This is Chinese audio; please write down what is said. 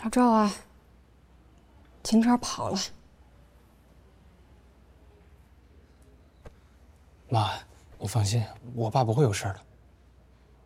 小赵啊，前天跑了。 妈，你放心，我爸不会有事的。